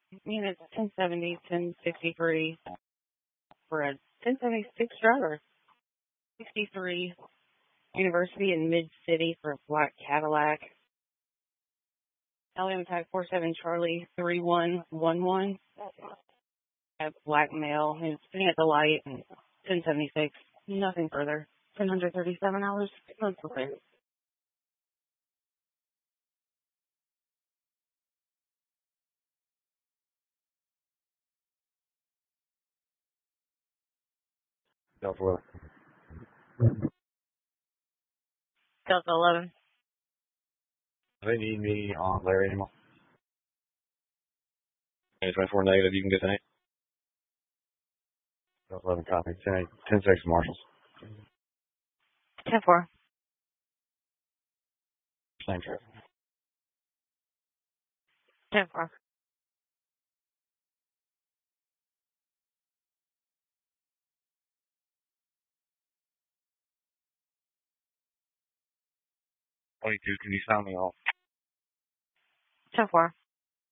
It's 1070, 1063 for a 1076 driver. 63 University in Mid-City for a black Cadillac. Alabama Tag 47 Charlie 3111. A black male who's sitting at the light and 1076. Nothing further. 137 hours. That's okay. Delta 11. Delta 11. Do they need me on Larry anymore? 24 negative, you can get that. Delta 11 copy. 10 6 Marshals. 10-4. Same trip. 10-4. Can you sound me off? 10-4.